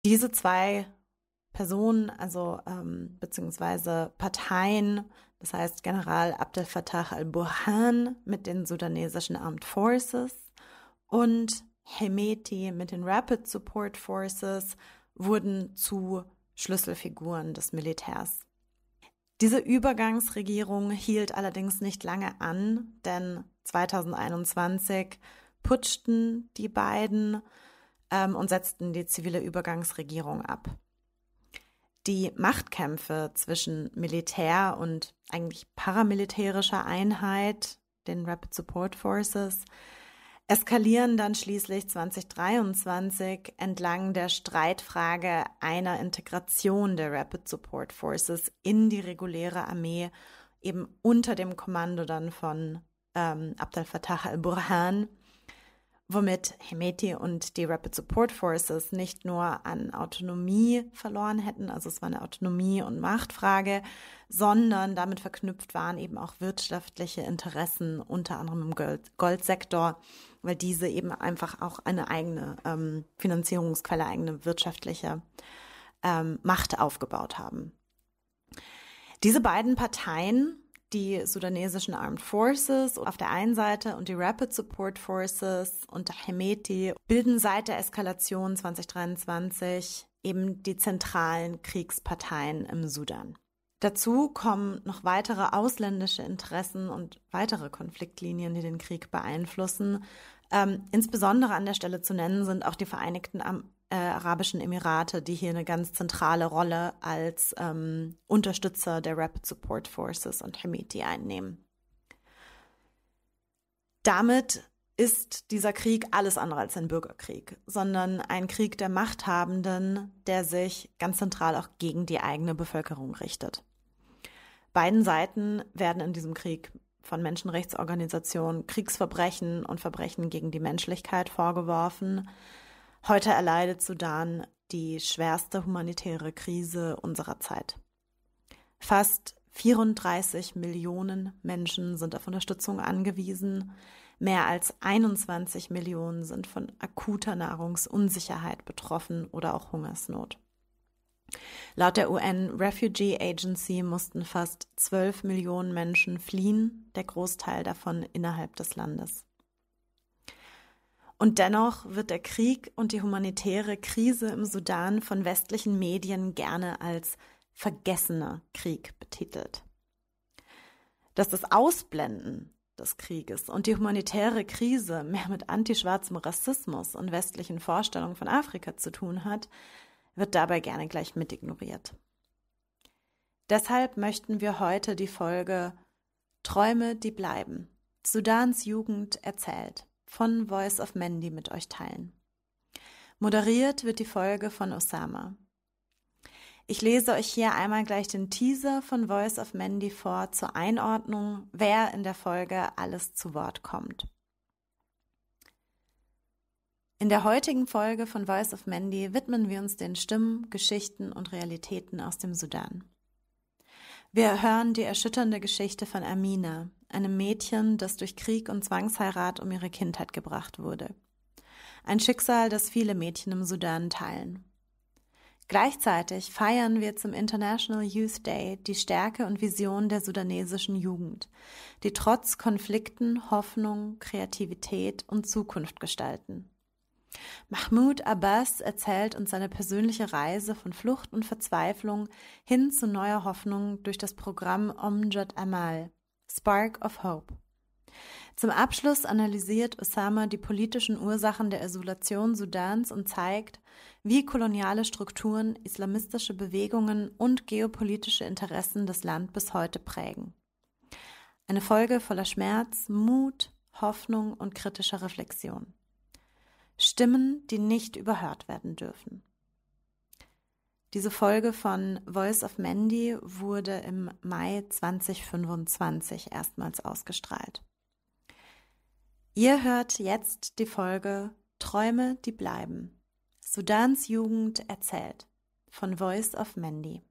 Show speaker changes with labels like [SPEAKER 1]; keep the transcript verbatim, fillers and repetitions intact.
[SPEAKER 1] Diese zwei Personen, also ähm, beziehungsweise Parteien, das heißt General Abdel Fattah al-Burhan mit den sudanesischen Armed Forces und Hemeti mit den Rapid Support Forces, wurden zu Schlüsselfiguren des Militärs. Diese Übergangsregierung hielt allerdings nicht lange an, denn zweitausendeinundzwanzig putschten die beiden ähm, und setzten die zivile Übergangsregierung ab. Die Machtkämpfe zwischen Militär und eigentlich paramilitärischer Einheit, den Rapid Support Forces, eskalieren dann schließlich zweitausenddreiundzwanzig entlang der Streitfrage einer Integration der Rapid Support Forces in die reguläre Armee, eben unter dem Kommando dann von ähm, Abdel Fattah al-Burhan, womit Hemeti und die Rapid Support Forces nicht nur an Autonomie verloren hätten, also es war eine Autonomie- und Machtfrage, sondern damit verknüpft waren eben auch wirtschaftliche Interessen, unter anderem im Gold- Goldsektor, weil diese eben einfach auch eine eigene ähm, Finanzierungsquelle, eigene wirtschaftliche ähm, Macht aufgebaut haben. Diese beiden Parteien, die sudanesischen Armed Forces auf der einen Seite und die Rapid Support Forces unter Hemeti, bilden seit der Eskalation zweitausenddreiundzwanzig eben die zentralen Kriegsparteien im Sudan. Dazu kommen noch weitere ausländische Interessen und weitere Konfliktlinien, die den Krieg beeinflussen. Ähm, insbesondere an der Stelle zu nennen sind auch die Vereinigten Am- äh, Arabischen Emirate, die hier eine ganz zentrale Rolle als ähm, Unterstützer der Rapid Support Forces und Hemeti einnehmen. Damit ist dieser Krieg alles andere als ein Bürgerkrieg, sondern ein Krieg der Machthabenden, der sich ganz zentral auch gegen die eigene Bevölkerung richtet. Beiden Seiten werden in diesem Krieg von Menschenrechtsorganisationen Kriegsverbrechen und Verbrechen gegen die Menschlichkeit vorgeworfen. Heute erleidet Sudan die schwerste humanitäre Krise unserer Zeit. Fast vierunddreißig Millionen Menschen sind auf Unterstützung angewiesen. Mehr als einundzwanzig Millionen sind von akuter Nahrungsunsicherheit betroffen oder auch Hungersnot. Laut der U N Refugee Agency mussten fast zwölf Millionen Menschen fliehen, der Großteil davon innerhalb des Landes. Und dennoch wird der Krieg und die humanitäre Krise im Sudan von westlichen Medien gerne als vergessener Krieg betitelt. Dass das Ausblenden des Krieges und die humanitäre Krise mehr mit antischwarzem Rassismus und westlichen Vorstellungen von Afrika zu tun hat, wird dabei gerne gleich mit ignoriert. Deshalb möchten wir heute die Folge Träume, die bleiben, Sudans Jugend erzählt, von Voice of Mendi mit euch teilen. Moderiert wird die Folge von Osama. Ich lese euch hier einmal gleich den Teaser von Voice of Mendi vor zur Einordnung, wer in der Folge alles zu Wort kommt. In der heutigen Folge von Voice of Mendi widmen wir uns den Stimmen, Geschichten und Realitäten aus dem Sudan. Wir hören die erschütternde Geschichte von Amina, einem Mädchen, das durch Krieg und Zwangsheirat um ihre Kindheit gebracht wurde. Ein Schicksal, das viele Mädchen im Sudan teilen. Gleichzeitig feiern wir zum International Youth Day die Stärke und Vision der sudanesischen Jugend, die trotz Konflikten Hoffnung, Kreativität und Zukunft gestalten. Mahmoud Abbas erzählt uns seine persönliche Reise von Flucht und Verzweiflung hin zu neuer Hoffnung durch das Programm Omjad Amal, Spark of Hope. Zum Abschluss analysiert Osama die politischen Ursachen der Isolation Sudans und zeigt, wie koloniale Strukturen, islamistische Bewegungen und geopolitische Interessen das Land bis heute prägen. Eine Folge voller Schmerz, Mut, Hoffnung und kritischer Reflexion. Stimmen, die nicht überhört werden dürfen. Diese Folge von Voice of Mendi wurde im Mai zweitausendfünfundzwanzig erstmals ausgestrahlt. Ihr hört jetzt die Folge Träume, die bleiben. Sudans Jugend erzählt von Voice of Mendi.